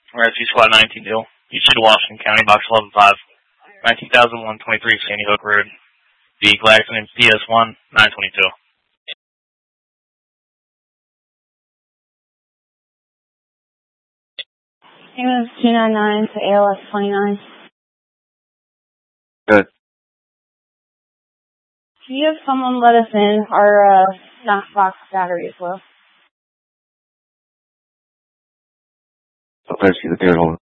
Rescue Squad 19 deal. East to Washington County, Box 11-5, 19,123 Sandy Hook Road. Vehicle accident PS1 922. Ambulance 299 to ALS 29. Good. Can you have someone let us in? Our Knoxbox battery is low. Okay, see the deer hole.